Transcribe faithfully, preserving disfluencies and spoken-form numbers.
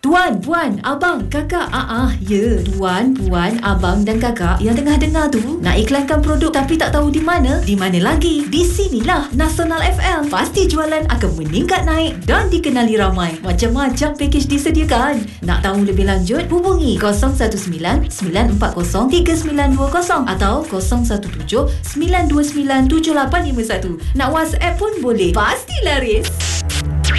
Tuan, puan, abang, kakak. Ah, ah, ya. Tuan, puan, abang dan kakak yang tengah dengar tu nak iklankan produk tapi tak tahu di mana? Di mana lagi? Di sinilah Nasional F M. Pasti jualan akan meningkat naik dan dikenali ramai. Macam-macam pakej disediakan. Nak tahu lebih lanjut? Hubungi kosong satu sembilan sembilan empat kosong tiga sembilan dua kosong atau kosong satu tujuh sembilan dua sembilan tujuh lapan lima satu. Nak WhatsApp pun boleh. Pasti laris.